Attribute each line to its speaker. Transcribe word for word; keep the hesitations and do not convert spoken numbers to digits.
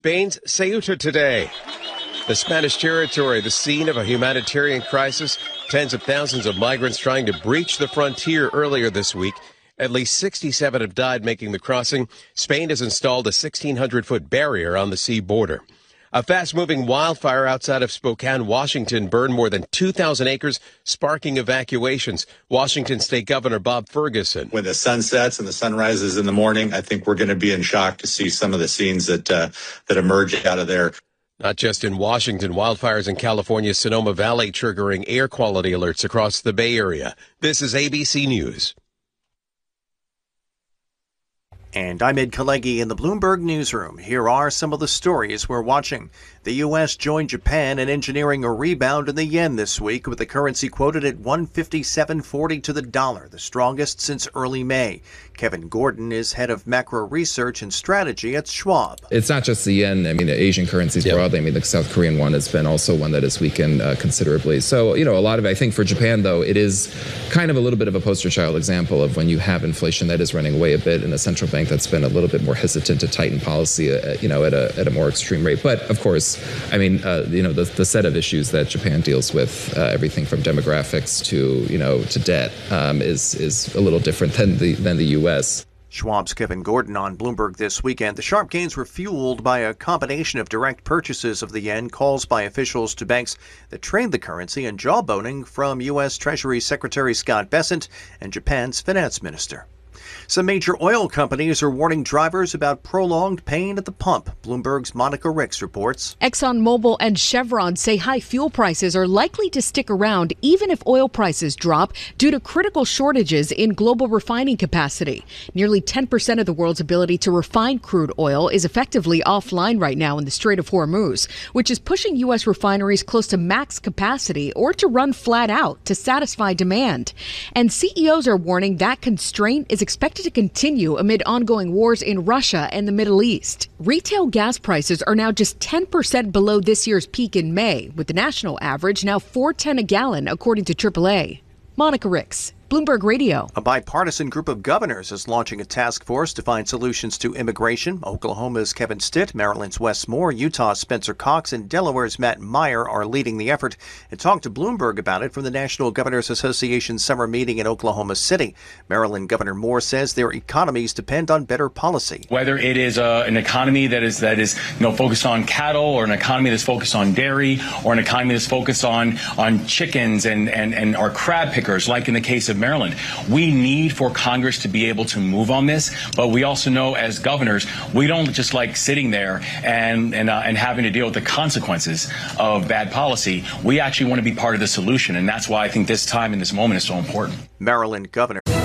Speaker 1: Spain's Ceuta today. The Spanish territory, the scene of a humanitarian crisis. Tens of thousands of migrants trying to breach the frontier earlier this week. At least sixty-seven have died making the crossing. Spain has installed a sixteen hundred foot barrier on the sea border. A fast-moving wildfire outside of Spokane, Washington, burned more than two thousand acres, sparking evacuations. Washington State Governor Bob Ferguson.
Speaker 2: When the sun sets and the sun rises in the morning, I think we're going to be in shock to see some of the scenes that uh, that emerge out of there.
Speaker 1: Not just in Washington, wildfires in California's Sonoma Valley triggering air quality alerts across the Bay Area. This is A B C News.
Speaker 3: And I'm Ed Kalegi in the Bloomberg Newsroom. Here are some of the stories we're watching. The U S joined Japan in engineering a rebound in the yen this week, with the currency quoted at one fifty-seven forty to the dollar, the strongest since early May. Kevin Gordon is head of macro research and strategy at Schwab.
Speaker 4: It's not just the yen. I mean, the Asian currencies yep. broadly. I mean, the South Korean one has been also one that has weakened uh, considerably. So, you know, a lot of it, I think for Japan, though, it is kind of a little bit of a poster child example of when you have inflation that is running away a bit in a central bank that's been a little bit more hesitant to tighten policy, uh, you know, at a at a more extreme rate. But of course, I mean, uh, you know, the, the set of issues that Japan deals with, uh, everything from demographics to, you know, to debt, um, is is a little different than the than the U S.
Speaker 3: Schwab's Kevin Gordon on Bloomberg this weekend. The sharp gains were fueled by a combination of direct purchases of the yen, calls by officials to banks that trade the currency, and jawboning from U S. Treasury Secretary Scott Bessent and Japan's finance minister. Some major oil companies are warning drivers about prolonged pain at the pump. Bloomberg's Monica Ricks reports.
Speaker 5: ExxonMobil and Chevron say high fuel prices are likely to stick around even if oil prices drop due to critical shortages in global refining capacity. Nearly ten percent of the world's ability to refine crude oil is effectively offline right now in the Strait of Hormuz, which is pushing U S refineries close to max capacity or to run flat out to satisfy demand. And C E Os are warning that constraint is expected to continue amid ongoing wars in Russia and the Middle East. Retail gas prices are now just ten percent below this year's peak in May, with the national average now four ten a gallon, according to triple A. Monica Ricks, Bloomberg Radio.
Speaker 3: A bipartisan group of governors is launching a task force to find solutions to immigration. Oklahoma's Kevin Stitt, Maryland's Wes Moore, Utah's Spencer Cox, and Delaware's Matt Meyer are leading the effort, and talked to Bloomberg about it from the National Governors Association summer meeting in Oklahoma City. Maryland Governor Moore says their economies depend on better policy.
Speaker 6: Whether it is uh, an economy that is that is you know focused on cattle, or an economy that's focused on dairy, or an economy that's focused on on chickens and and and our crab pickers, like in the case of Maryland. We need for Congress to be able to move on this, but we also know as governors, we don't just like sitting there and and, uh, and having to deal with the consequences of bad policy. We actually want to be part of the solution, and that's why I think this time and this moment is so important.
Speaker 3: Maryland Governor